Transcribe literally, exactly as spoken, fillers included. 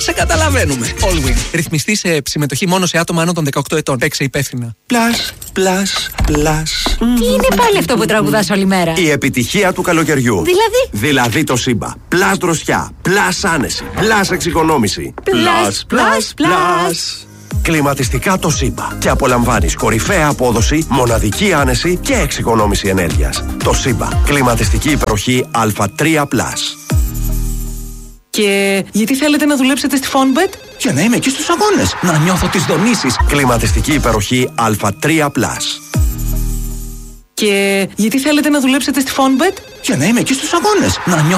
Σε καταλαβαίνουμε. Allwyn. Ρυθμιστή σε συμμετοχή μόνο σε άτομα άνω των δεκαοκτώ ετών. Παίξε υπεύθυνα. Plus, plus, plus. Τι είναι πάλι αυτό που τραγουδάς όλη μέρα? Η επιτυχία του καλοκαιριού. Δηλαδή? Δηλαδή το Σύμπα. Plus δροσιά. Plus άνεση. Plus εξοικονόμηση. Plus, plus, plus. Κλιματιστικά το Σύμπα. Και απολαμβάνεις κορυφαία απόδοση, μοναδική άνεση και εξοικονόμηση ενέργειας. Το Σύμπα. Κλιματιστική υπεροχή Α τρία πλας. Και γιατί θέλετε να δουλέψετε στη Fonbet? Για να είμαι εκεί στους αγώνες. Να νιώθω τις δονήσεις. Κλιματιστική υπεροχή Α τρία πλας. Και γιατί θέλετε να δουλέψετε στη Fonbet? Για να είμαι εκεί στους αγώνες. Να νιώθω